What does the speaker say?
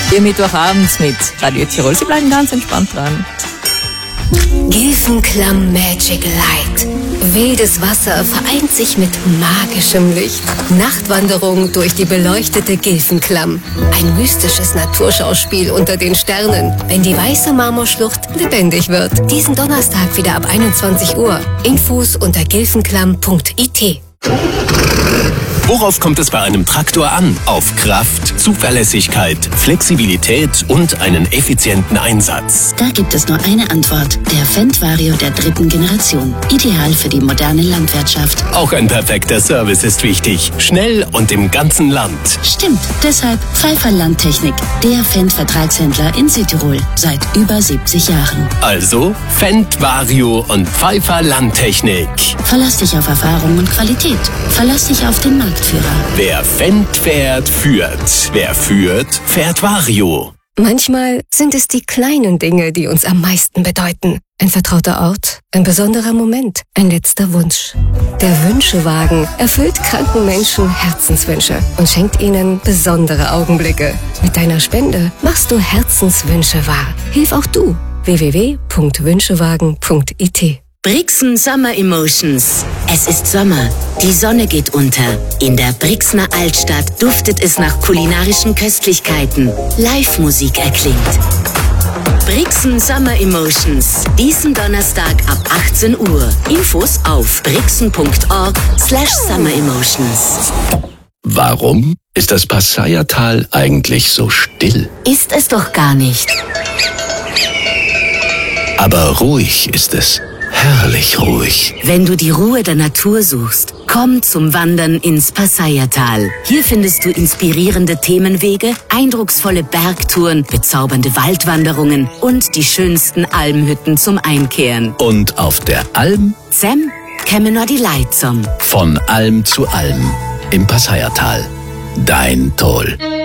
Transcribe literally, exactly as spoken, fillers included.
Ihr Mittwochabends mit Radio Tirol. Sie bleiben ganz entspannt dran. Gilfenklamm Magic Light. Wildes Wasser vereint sich mit magischem Licht. Nachtwanderung durch die beleuchtete Gilfenklamm. Ein mystisches Naturschauspiel unter den Sternen, wenn die weiße Marmorschlucht lebendig wird. Diesen Donnerstag wieder ab einundzwanzig Uhr. Infos unter gilfenklamm punkt I T. Worauf kommt es bei einem Traktor an? Auf Kraft, Zuverlässigkeit, Flexibilität und einen effizienten Einsatz. Da gibt es nur eine Antwort. Der Fendt Vario der dritten Generation. Ideal für die moderne Landwirtschaft. Auch ein perfekter Service ist wichtig. Schnell und im ganzen Land. Stimmt. Deshalb Pfeiffer Landtechnik. Der Fendt-Vertragshändler in Südtirol. Seit über siebzig Jahren. Also Fendt Vario und Pfeiffer Landtechnik. Verlass dich auf Erfahrung und Qualität. Verlass dich auf den Marktführer. Wer Fendt fährt, führt. Wer führt, fährt Vario. Manchmal sind es die kleinen Dinge, die uns am meisten bedeuten. Ein vertrauter Ort, ein besonderer Moment, ein letzter Wunsch. Der Wünschewagen erfüllt kranken Menschen Herzenswünsche und schenkt ihnen besondere Augenblicke. Mit deiner Spende machst du Herzenswünsche wahr. Hilf auch du. w w w punkt wünschewagen punkt I T. Brixen Summer Emotions. Es ist Sommer, die Sonne geht unter. In der Brixner Altstadt duftet es nach kulinarischen Köstlichkeiten. Live-Musik erklingt. Brixen Summer Emotions. Diesen Donnerstag ab achtzehn Uhr. Infos auf brixen punkt org slash summer emotions. Warum ist das Passaiertal eigentlich so still? Ist es doch gar nicht. Aber ruhig ist es. Herrlich ruhig. Wenn du die Ruhe der Natur suchst, komm zum Wandern ins Passaiertal. Hier findest du inspirierende Themenwege, eindrucksvolle Bergtouren, bezaubernde Waldwanderungen und die schönsten Almhütten zum Einkehren. Und auf der Alm? Sam, käme nur die Leitzom. Von Alm zu Alm im Passaiertal. Dein Toll.